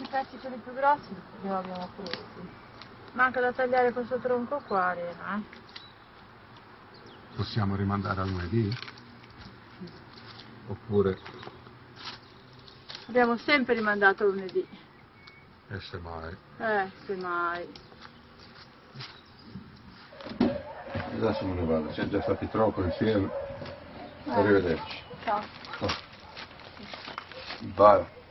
questi pezzi quelli più grossi li abbiamo presi. Manca da tagliare questo tronco qua, Rena, Possiamo rimandare a lunedì? Oppure... Abbiamo sempre rimandato lunedì. E semmai. Semmai. Adesso me ne vado, siamo già stati troppo insieme. Arrivederci. Ciao. Vai.